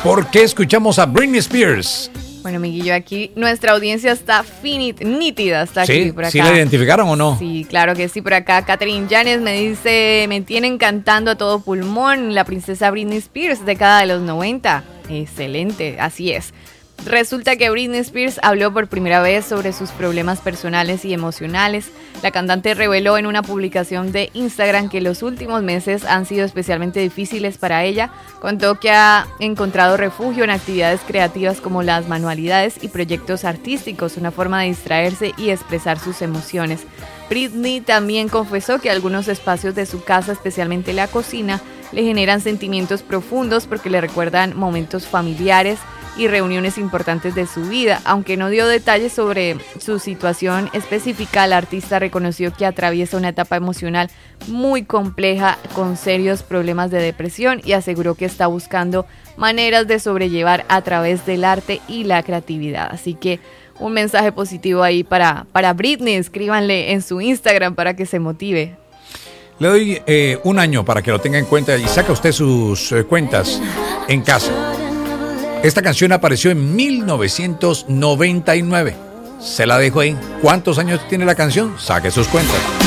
¿Por qué escuchamos a Britney Spears? Bueno, amiguillo, aquí nuestra audiencia está nítida, está aquí por acá. ¿Sí la identificaron o no? Sí, claro que sí, por acá. Catherine Llanes me dice, me tienen cantando a todo pulmón la princesa Britney Spears, década de los 90. Excelente, así es. Resulta que Britney Spears habló por primera vez sobre sus problemas personales y emocionales. La cantante reveló en una publicación de Instagram que los últimos meses han sido especialmente difíciles para ella. Contó que ha encontrado refugio en actividades creativas como las manualidades y proyectos artísticos, una forma de distraerse y expresar sus emociones. Britney también confesó que algunos espacios de su casa, especialmente la cocina, le generan sentimientos profundos porque le recuerdan momentos familiares y reuniones importantes de su vida. Aunque no dio detalles sobre su situación específica, la artista reconoció que atraviesa una etapa emocional muy compleja con serios problemas de depresión y aseguró que está buscando maneras de sobrellevar a través del arte y la creatividad. Así que un mensaje positivo ahí para Britney. Escríbanle en su Instagram para que se motive. Le doy un año para que lo tenga en cuenta y saca usted sus cuentas en casa. Esta canción apareció en 1999. Se la dejo ahí. ¿Cuántos años tiene la canción? Saque sus cuentas.